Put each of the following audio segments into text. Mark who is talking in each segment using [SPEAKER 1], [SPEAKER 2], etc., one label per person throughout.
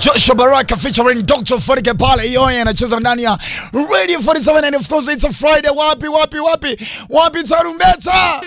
[SPEAKER 1] Joshua Baraka featuring Dr. Forike pale, hiyo anacheza ndani ya Radio 47 and of course it's a Friday. Wapi tarumbeta?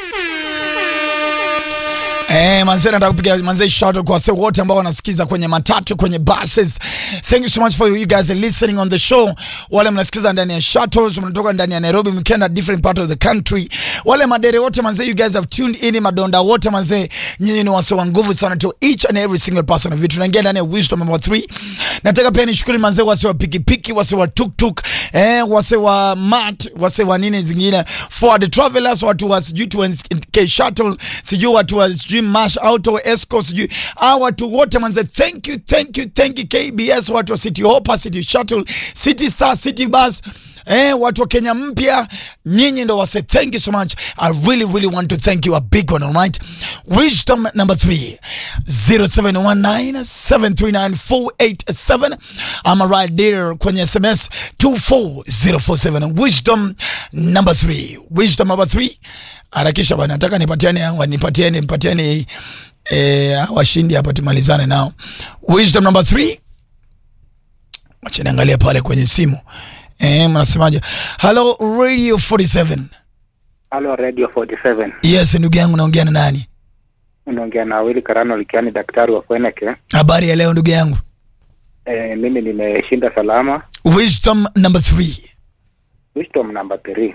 [SPEAKER 1] Manze nataka kupiga manze shout out kwa wase wote ambao wanasikiza kwenye matatu, kwenye buses. Thank you so much for you guys listening on the show. Wale mnasikiza ndani ya shuttles, mnatoka ndani ya Nairobi, mkienda different part of the country. Wale madere wote manze, you guys have tuned in, madonda wote manze, nyinyi ni wase wa nguvu sana, to each and every single person of you. Tunaingia ndani ya wisdom number 3. Nataka pia nishukuru manze wase wa pikipiki, wase wa tuk-tuk, wase wa mat, wase wa nini zingine, for the travelers, watu wa sijui to K shuttle, sijui watu wa sijui Mash Auto, Esco, sijui watu wote manze, thank you KBS, watu wa City Hopper, City Shuttle, City Star, City Bus, watu wa Kenya Mpya, nyinyi ndo wase, thank you so much. I really want to thank you, a big one, all right? Wisdom number 3, 0719-739-487. I'm right there kwenye SMS 24047. Wisdom number 3. Harakisha bana, nataka nipatiane washindi hapa tumalizane nao. Wisdom number 3. Wacha niangalia pale kwenye simu. Mnasemaje? Hello Radio 47.
[SPEAKER 2] Hello Radio 47.
[SPEAKER 1] Yes, ndugu yangu, naongea na nani?
[SPEAKER 2] Unaongea na Willy Karano Likiani, daktari wa Kweneke.
[SPEAKER 1] Habari ya leo ndugu yangu?
[SPEAKER 2] Mimi nimeshinda salama.
[SPEAKER 1] Wisdom number 3.
[SPEAKER 2] Wisdom number 3.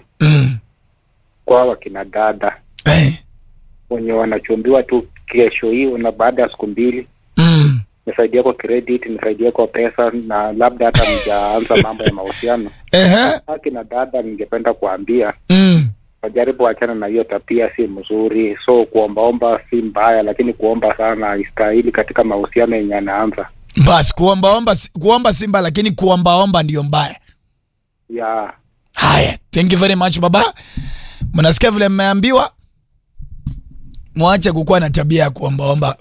[SPEAKER 2] Kwa wakina dada. Wenye wanachumbiwa tu kesho hiyo na baada ya siku 2. Nisaidia kwa credit, nisaidia kwa pesa, na labda hata mjaanza mambo ya mahusiano. Akina dada ningependa kuambia wajaribu waachana na hiyo tabia, si mzuri. So kuombaomba si mbaya, lakini kuomba sana istahili katika mahusiano yenye anaanza.
[SPEAKER 1] Bas, kuomba si mbaya, lakini kuombaomba ndio mbaya.
[SPEAKER 2] Yeah.
[SPEAKER 1] Haya, thank you very much baba. Mnasikia vile mmeambiwa, mwache kukuwa na tabia ya kuombaomba.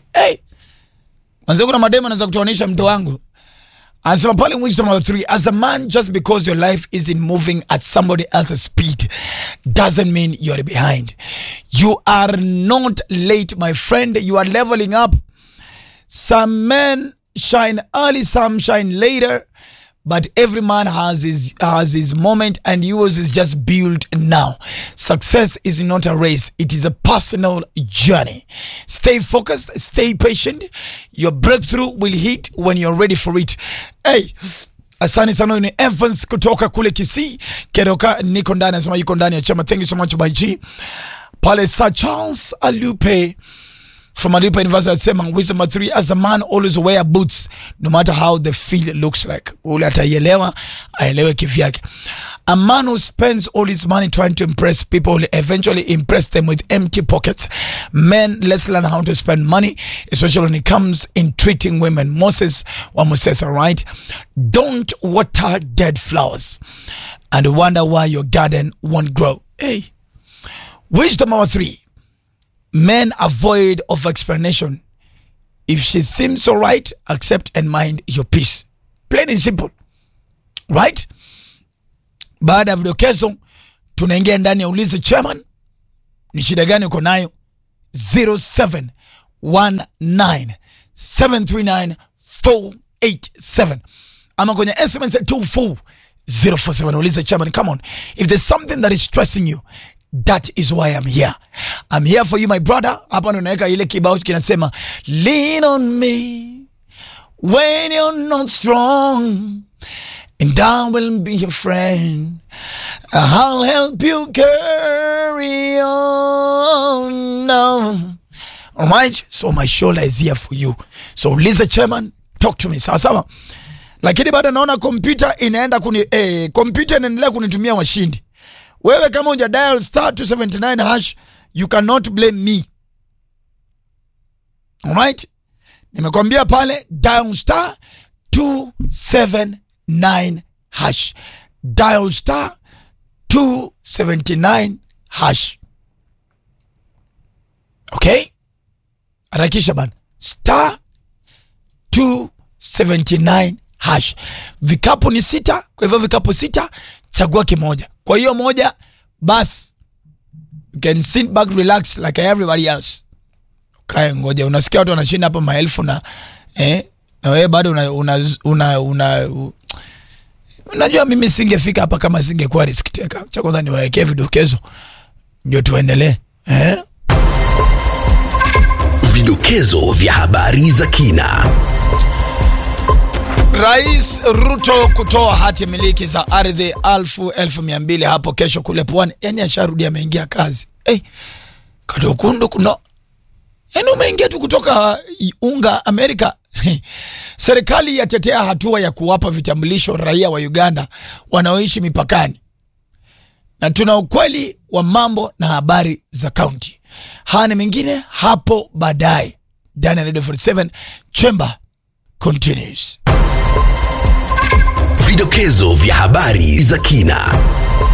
[SPEAKER 1] Manze kuna mademo anaweza kutuonesha mto wangu. Anasema pale wisdom number 3, as a man, just because your life isn't moving at somebody else's speed doesn't mean you're behind. You are not late, my friend. You are leveling up. Some men shine early, some shine later, but every man has his moment, and yours is just built now. Success is not a race. It is a personal journey. Stay focused, stay patient. Your breakthrough will hit when you're ready for it. Asante sana ni Evans kutoka kule Kisii. Keroka niko ndani, anasema yuko ndani ya chama. Thank you so much by G. Pale Sir Charles Alupe from Alupe University anasema wisdom number 3, as a man always wear boots no matter how the field looks like. Ule ataielewa, aelewe kivyake. A man who spends all his money trying to impress people will eventually impress them with empty pockets. Men, let's learn how to spend money, especially when it comes in treating women. Moses wa Moses, right? Don't water dead flowers and wonder why your garden won't grow. Wisdom number 3. Men avoid of explanation. If she seems alright, accept and mind your peace. Plain and simple. Right? Baada ya vidokezo, tunaingia ndani ya ulize chairman. Ni shida gani uko nayo? 0719-739-487. Ama kwenye SMS 24047. Ulize chairman, come on. If there's something that is stressing you, that is why I'm here. I'm here for you, my brother. Hapa ndo naweka ile kibao kinasema lean on me when you're not strong, and I will be your friend. I'll help you carry on now. Alright? So my shoulder is here for you. So Lisa Chairman, talk to me. Sawa. Lakini bado naona computer inaenda computer inaendelea kunitumia washindi. Wewe kama unja dial star 279 hash, you cannot blame me. Alright? Nimekwambia pale dial star 279 hash. Dial star 279 hash. Okay? Harakisha bana. Star 279 hash. Vikapu ni 6, kwa hivyo vikapu 6, chagua kimoja. Kwa hiyo moja, bas, you can sit back, relax like everybody else. Kaya ngoja, unasikia watu wanashinda hapa maelfu na Na wewe bado unajua mimi singefika hapa kama singekuwa risk taker. Cha kwanza niwaekee vidokezo ndio tuendelee.
[SPEAKER 3] Vidokezo vya habari za kina.
[SPEAKER 1] Rais Ruto kutoa hati miliki za ardhi 1200 hapo kesho kule Pwani. Yani asharudi ameingia kazi. Katokundu kuno. Yani umeingia tu kutoka unga Amerika. Serikali yatetea hatua ya kuwapa vitambulisho raia wa Uganda wanaoishi mipakani. Na tuna ukweli wa mambo na habari za county. Haya mengine hapo baadaye. Daniel Radio 47 Chamber continues.
[SPEAKER 3] Vidokezo vya habari za kina.